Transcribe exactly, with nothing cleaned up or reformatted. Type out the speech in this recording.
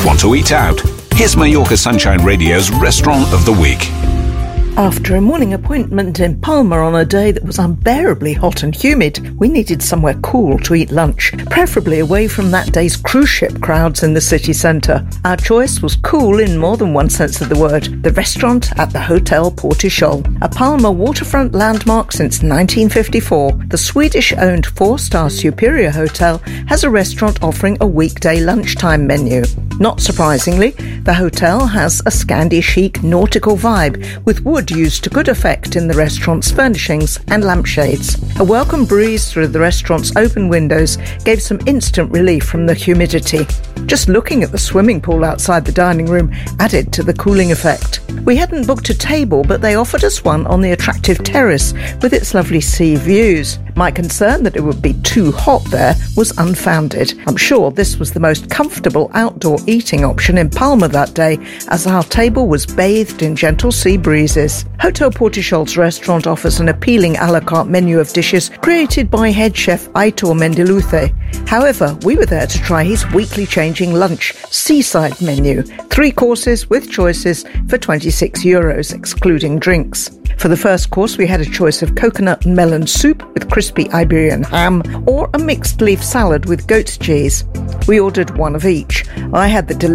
want to eat out? Here's Mallorca Sunshine Radio's Restaurant of the Week. After a morning appointment in Palma on a day that was unbearably hot and humid, we needed somewhere cool to eat lunch, preferably away from that day's cruise ship crowds in the city centre. Our choice was cool in more than one sense of the word, the restaurant at the Hotel Portishol, a Palma waterfront landmark since nineteen fifty-four. The Swedish-owned four-star Superior Hotel has a restaurant offering a weekday lunchtime menu. Not surprisingly, the hotel has a Scandi chic nautical vibe, with wood used to good effect in the restaurant's furnishings and lampshades. A welcome breeze through the restaurant's open windows gave some instant relief from the humidity. Just looking at the swimming pool outside the dining room added to the cooling effect. We hadn't booked a table, but they offered us one on the attractive terrace with its lovely sea views. My concern that it would be too hot there was unfounded. I'm sure this was the most comfortable outdoor eating option in Palma that day, as our table was bathed in gentle sea breezes. Hotel Portishol's restaurant offers an appealing a la carte menu of dishes created by head chef Aitor Mendiluce. However, we were there to try his weekly changing lunch seaside menu, three courses with choices for twenty-six euros, excluding drinks. For the first course, we had a choice of coconut and melon soup with crispy Iberian ham or a mixed leaf salad with goat's cheese. We ordered one of each. I had the